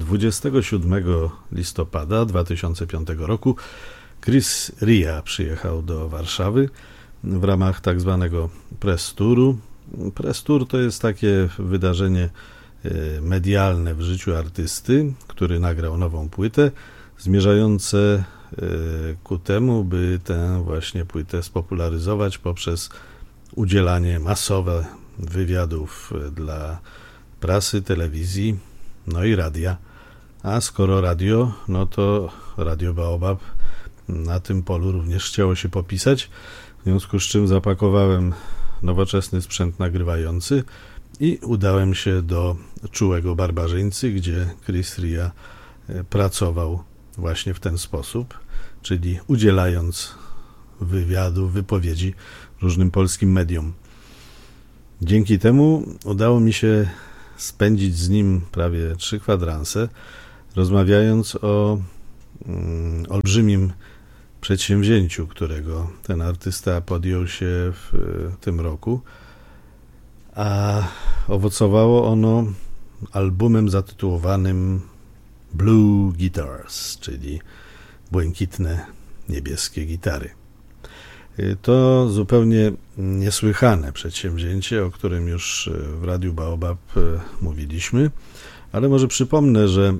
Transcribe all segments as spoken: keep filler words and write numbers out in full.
dwudziestego siódmego listopada dwa tysiące piątego roku Chris Rea przyjechał do Warszawy w ramach tak zwanego press touru. Press tour to jest takie wydarzenie medialne w życiu artysty, który nagrał nową płytę, zmierzające ku temu, by tę właśnie płytę spopularyzować poprzez udzielanie masowe wywiadów dla prasy, telewizji, no i radia. A skoro radio, no to Radio Baobab na tym polu również chciało się popisać, w związku z czym zapakowałem nowoczesny sprzęt nagrywający i udałem się do Czułego Barbarzyńcy, gdzie Chris Rea pracował właśnie w ten sposób, czyli udzielając wywiadu, wypowiedzi różnym polskim mediom. Dzięki temu udało mi się spędzić z nim prawie trzy kwadranse, rozmawiając o mm, olbrzymim przedsięwzięciu, którego ten artysta podjął się w, w tym roku, a owocowało ono albumem zatytułowanym Blue Guitars, czyli błękitne, niebieskie gitary. To zupełnie niesłychane przedsięwzięcie, o którym już w Radiu Baobab mówiliśmy, ale może przypomnę, że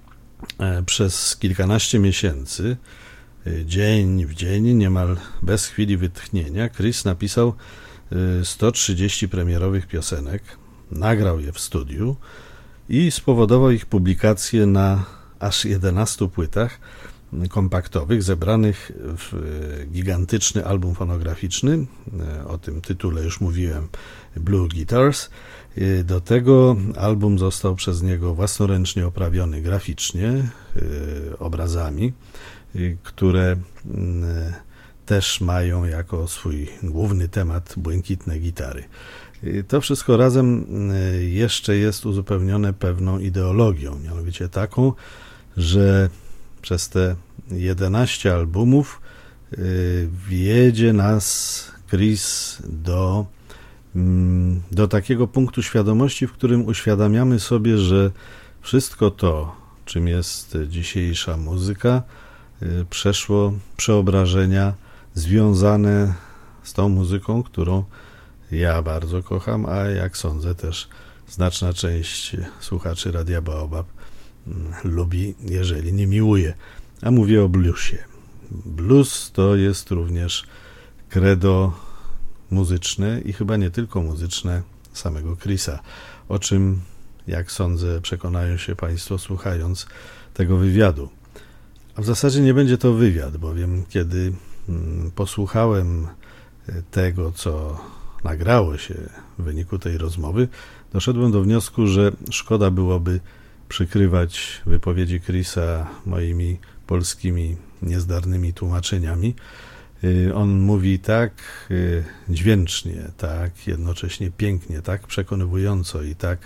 przez kilkanaście miesięcy, dzień w dzień, niemal bez chwili wytchnienia, Chris napisał sto trzydzieści premierowych piosenek, nagrał je w studiu i spowodował ich publikację na aż jedenastu płytach kompaktowych, zebranych w gigantyczny album fonograficzny, o tym tytule już mówiłem, Blue Guitars. Do tego album został przez niego własnoręcznie oprawiony graficznie, obrazami, które też mają jako swój główny temat błękitne gitary. To wszystko razem jeszcze jest uzupełnione pewną ideologią, mianowicie taką, że przez te jedenaście albumów wiedzie nas Chris do, do takiego punktu świadomości, w którym uświadamiamy sobie, że wszystko to, czym jest dzisiejsza muzyka, przeszło przeobrażenia związane z tą muzyką, którą ja bardzo kocham, a jak sądzę też znaczna część słuchaczy Radia Baobab lubi, jeżeli nie miłuje. A mówię o bluesie. Blues to jest również credo muzyczne i chyba nie tylko muzyczne samego Chrisa, o czym, jak sądzę, przekonają się Państwo, słuchając tego wywiadu. A w zasadzie nie będzie to wywiad, bowiem kiedy posłuchałem tego, co nagrało się w wyniku tej rozmowy, doszedłem do wniosku, że szkoda byłoby przykrywać wypowiedzi Chrisa moimi polskimi niezdarnymi tłumaczeniami. On mówi tak dźwięcznie, tak jednocześnie pięknie, tak przekonywująco i tak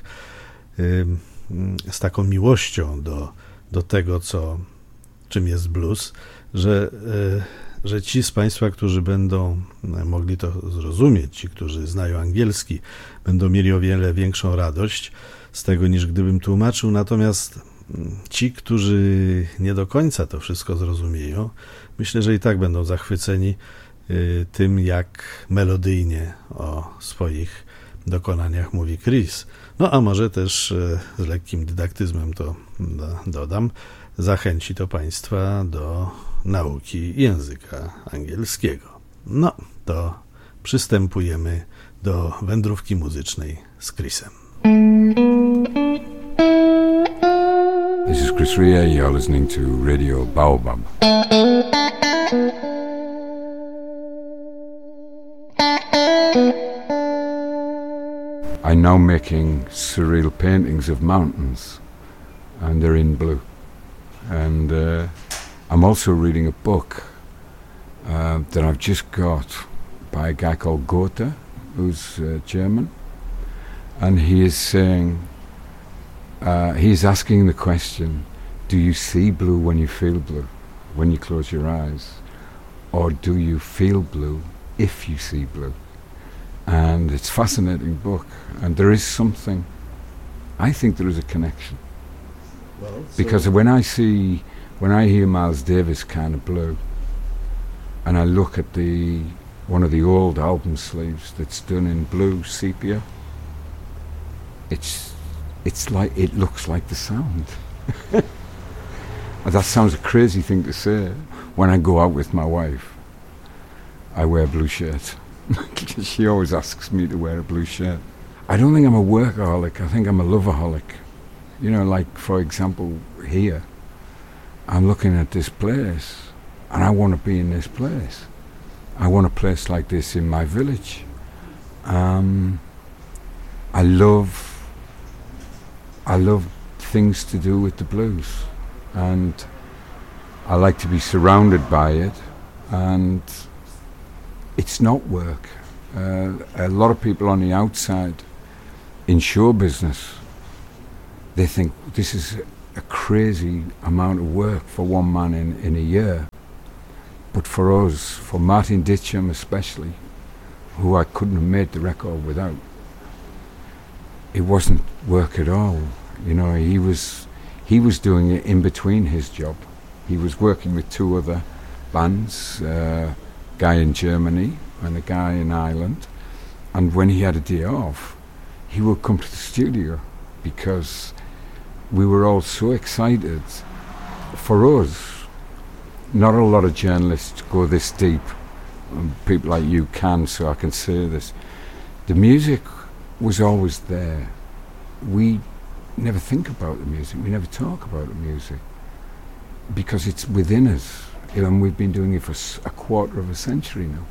z taką miłością do, do tego, co, czym jest blues, że, że ci z Państwa, którzy będą mogli to zrozumieć, ci, którzy znają angielski, będą mieli o wiele większą radość z tego, niż gdybym tłumaczył, natomiast ci, którzy nie do końca to wszystko zrozumieją, myślę, że i tak będą zachwyceni tym, jak melodyjnie o swoich dokonaniach mówi Chris. No a może też z lekkim dydaktyzmem to dodam, zachęci to Państwa do nauki języka angielskiego. No, to przystępujemy do wędrówki muzycznej z Chrisem. This is Chris Rea, you're listening to Radio Baobab. I'm now making surreal paintings of mountains, and they're in blue. And uh, I'm also reading a book uh, that I've just got by a guy called Goethe, who's uh, German, and he is saying, uh, he's asking the question, do you see blue when you feel blue, when you close your eyes, or do you feel blue if you see blue? And it's a fascinating book, and there is something, I think there is a connection Well, so because when I see, when I hear Miles Davis kind of blue, and I look at the one of the old album sleeves that's done in blue sepia, it's it's like it looks like the sound. That sounds a crazy thing to say. When I go out with my wife, I wear blue shirts. She always asks me to wear a blue shirt. I don't think I'm a workaholic. I think I'm a loveaholic. You know, like, for example, here, I'm looking at this place, and I want to be in this place. I want a place like this in my village. Um, I love, I love things to do with the blues, and I like to be surrounded by it, and it's not work. Uh, a lot of people on the outside in show business, they think this is a crazy amount of work for one man in, in a year. But for us, for Martin Ditcham especially, who I couldn't have made the record without, it wasn't work at all. You know, he was he was doing it in between his job. He was working with two other bands, uh, a guy in Germany and a guy in Ireland. And when he had a day off, he would come to the studio because we were all so excited. For us, not a lot of journalists go this deep. Um, people like you can, so I can say this. The music was always there. We never think about the music. We never talk about the music because it's within us, and we've been doing it for a quarter of a century now.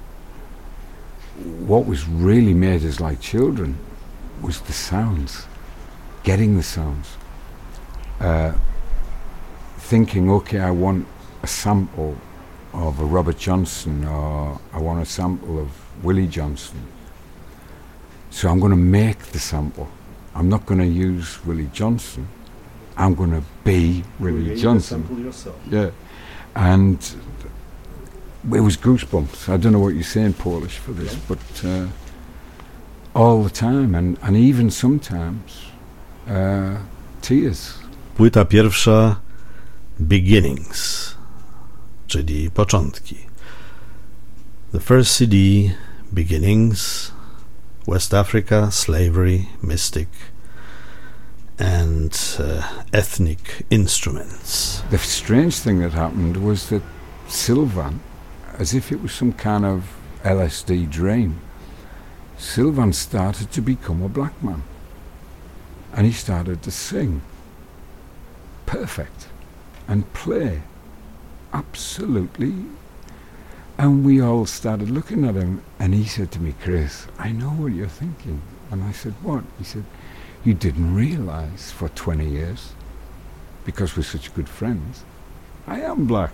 What was really made us like children was the sounds, getting the sounds, uh, thinking, okay, I want a sample of a Robert Johnson, or I want a sample of Willie Johnson. So I'm going to make the sample. I'm not going to use Willie Johnson. I'm going to be Willie Create Johnson. the sample yourself. Yeah, and it was goosebumps. I don't know what you say in Polish for this, Yeah. but uh, all the time, and, and even sometimes uh, tears. Płyta pierwsza Beginnings, czyli początki. The first C D, Beginnings, West Africa, Slavery, Mystic, and uh, Ethnic Instruments. The strange thing that happened was that Sylvan, as if it was some kind of L S D dream, Sylvan started to become a black man. And he started to sing perfect and play absolutely. And we all started looking at him, and he said to me, Chris, I know what you're thinking. And I said, what? He said, you didn't realise for twenty years, because we're such good friends, I am black.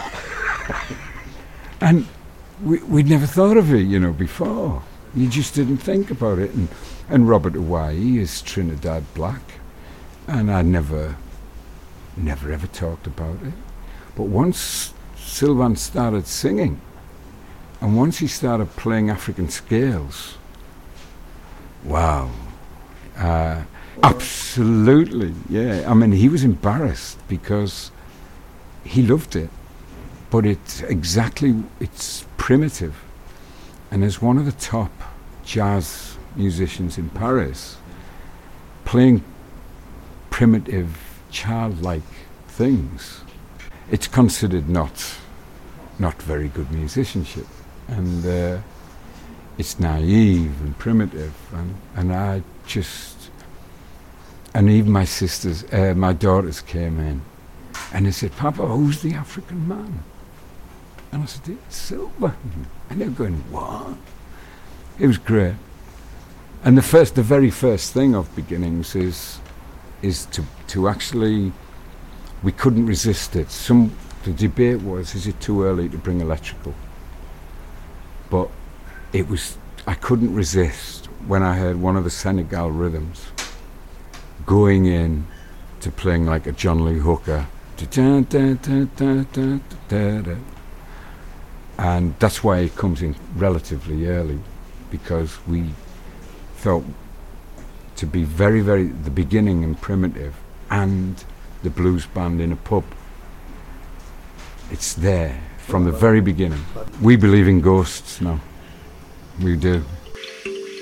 And we, we'd never thought of it, you know, before. You just didn't think about it. And, and Robert Hawaii is Trinidad black. And I never, never ever talked about it. But once Sylvan started singing, and once he started playing African scales, wow. Uh, absolutely, yeah. I mean, he was embarrassed because he loved it. But it's exactly, it's primitive. And as one of the top jazz musicians in Paris, playing primitive, childlike things, it's considered not not very good musicianship. And uh, it's naive and primitive. And, and I just, and even my sisters, uh, my daughters came in, and they said, Papa, who's the African man? And I said, it's Sylvan. And they were going, what? It was great. And the first, the very first thing of Beginnings is is to to actually, we couldn't resist it. Some, the debate was, is it too early to bring electrical? But it was, I couldn't resist when I heard one of the Senegal rhythms going in to playing like a John Lee Hooker. And that's why it comes in relatively early, because we thought to be very, very, the beginning and primitive, and the blues band in a pub. It's there from the very beginning. We believe in ghosts now. We do.